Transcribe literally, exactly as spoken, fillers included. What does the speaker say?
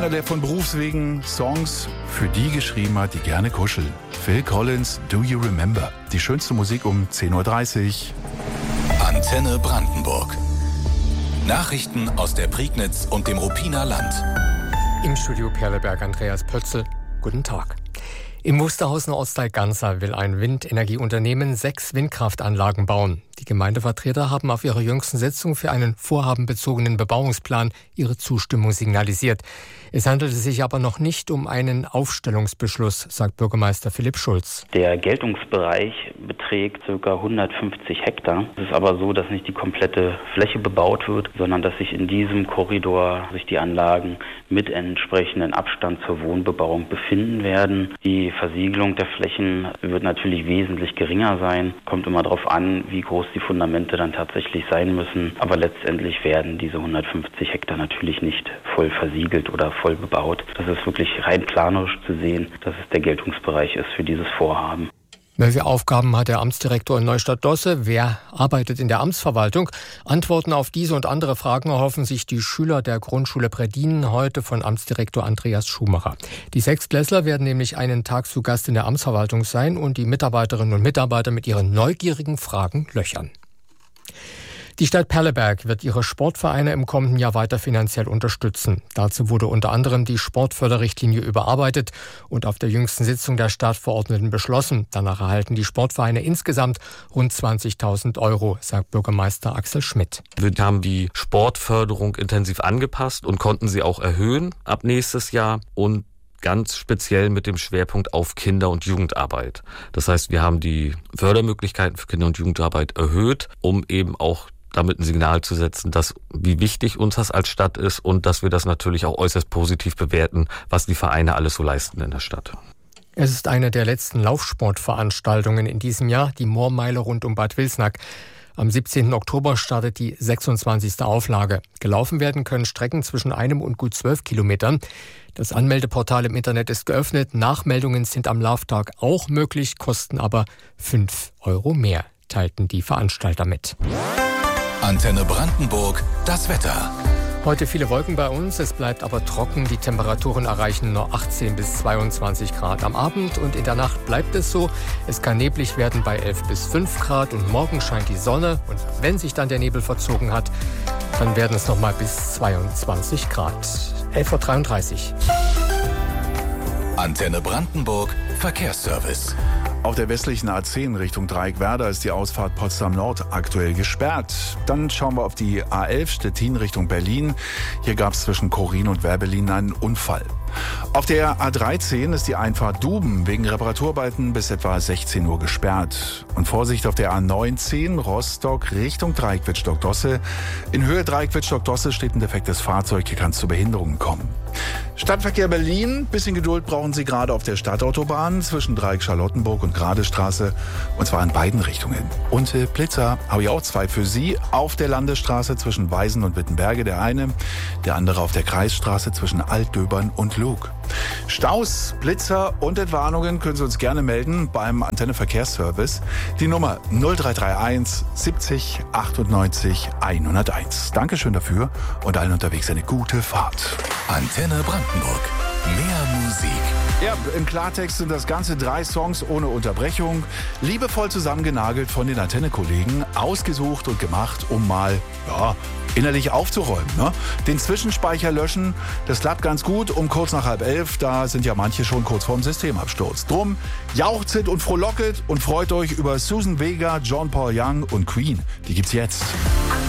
Einer, der von Berufswegen Songs für die geschrieben hat, die gerne kuscheln. Phil Collins, Do You Remember? Die schönste Musik um zehn Uhr dreißig. Antenne Brandenburg. Nachrichten aus der Prignitz und dem Ruppiner Land. Im Studio Perleberg Andreas Pötzl. Guten Tag. Im Wusterhausener Ortsteil Ganser will ein Windenergieunternehmen sechs Windkraftanlagen bauen. Die Gemeindevertreter haben auf ihrer jüngsten Sitzung für einen vorhabenbezogenen Bebauungsplan ihre Zustimmung signalisiert. Es handelte sich aber noch nicht um einen Aufstellungsbeschluss, sagt Bürgermeister Philipp Schulz. Der Geltungsbereich beträgt ca. hundertfünfzig Hektar. Es ist aber so, dass nicht die komplette Fläche bebaut wird, sondern dass sich in diesem Korridor sich die Anlagen mit entsprechendem Abstand zur Wohnbebauung befinden werden. Die Versiegelung der Flächen wird natürlich wesentlich geringer sein. Kommt immer darauf an, wie groß die Fundamente dann tatsächlich sein müssen. Aber letztendlich werden diese hundertfünfzig Hektar natürlich nicht voll versiegelt oder voll bebaut. Das ist wirklich rein planerisch zu sehen, dass es der Geltungsbereich ist für dieses Vorhaben. Welche Aufgaben hat der Amtsdirektor in Neustadt-Dosse? Wer arbeitet in der Amtsverwaltung? Antworten auf diese und andere Fragen erhoffen sich die Schüler der Grundschule Bredin heute von Amtsdirektor Andreas Schumacher. Die Sechstklässler werden nämlich einen Tag zu Gast in der Amtsverwaltung sein und die Mitarbeiterinnen und Mitarbeiter mit ihren neugierigen Fragen löchern. Die Stadt Perleberg wird ihre Sportvereine im kommenden Jahr weiter finanziell unterstützen. Dazu wurde unter anderem die Sportförderrichtlinie überarbeitet und auf der jüngsten Sitzung der Stadtverordneten beschlossen. Danach erhalten die Sportvereine insgesamt rund zwanzigtausend Euro, sagt Bürgermeister Axel Schmidt. Wir haben die Sportförderung intensiv angepasst und konnten sie auch erhöhen ab nächstes Jahr und ganz speziell mit dem Schwerpunkt auf Kinder- und Jugendarbeit. Das heißt, wir haben die Fördermöglichkeiten für Kinder- und Jugendarbeit erhöht, um eben auch damit ein Signal zu setzen, dass wie wichtig uns das als Stadt ist und dass wir das natürlich auch äußerst positiv bewerten, was die Vereine alles so leisten in der Stadt. Es ist eine der letzten Laufsportveranstaltungen in diesem Jahr, die Moormeile rund um Bad Wilsnack. Am siebzehnten Oktober startet die sechsundzwanzigste Auflage. Gelaufen werden können Strecken zwischen einem und gut zwölf Kilometern. Das Anmeldeportal im Internet ist geöffnet. Nachmeldungen sind am Lauftag auch möglich, kosten aber fünf Euro mehr, teilten die Veranstalter mit. Antenne Brandenburg, das Wetter. Heute viele Wolken bei uns, es bleibt aber trocken. Die Temperaturen erreichen nur achtzehn bis zweiundzwanzig Grad am Abend und in der Nacht bleibt es so. Es kann neblig werden bei elf bis fünf Grad und morgen scheint die Sonne. Und wenn sich dann der Nebel verzogen hat, dann werden es noch mal bis zweiundzwanzig Grad. elf Uhr dreiunddreißig. Antenne Brandenburg, Verkehrsservice. Auf der westlichen A zehn Richtung Dreieckwerder ist die Ausfahrt Potsdam Nord aktuell gesperrt. Dann schauen wir auf die A elf Stettin Richtung Berlin. Hier gab es zwischen Korin und Werbelin einen Unfall. Auf der A dreizehn ist die Einfahrt Duben wegen Reparaturarbeiten bis etwa sechzehn Uhr gesperrt. Und Vorsicht auf der A neunzehn Rostock Richtung Dreieckwitz-Stockdosse. In Höhe Dreieckwitz-Stockdosse steht ein defektes Fahrzeug. Hier kann es zu Behinderungen kommen. Stadtverkehr Berlin. Bisschen Geduld brauchen Sie gerade auf der Stadtautobahn zwischen Dreieck-Charlottenburg und Gradestraße. Und zwar in beiden Richtungen. Und äh, Blitzer habe ich auch zwei für Sie. Auf der Landesstraße zwischen Weisen und Wittenberge der eine. Der andere auf der Kreisstraße zwischen Altdöbern und Lug. Staus, Blitzer und Entwarnungen können Sie uns gerne melden beim Antenne Verkehrsservice. Die Nummer null drei drei eins siebzig achtundneunzig hunderteins. Dankeschön dafür und allen unterwegs eine gute Fahrt. Antenne Brandenburg. Mehr Musik. Ja, im Klartext sind das Ganze drei Songs ohne Unterbrechung. Liebevoll zusammengenagelt von den Antenne-Kollegen. Ausgesucht und gemacht, um mal, ja, innerlich aufzuräumen. Ne? Den Zwischenspeicher löschen, das klappt ganz gut um kurz nach halb elf. Da sind ja manche schon kurz vorm Systemabsturz. Drum jauchzet und frohlocket und freut euch über Susan Vega, John Paul Young und Queen. Die gibt's jetzt.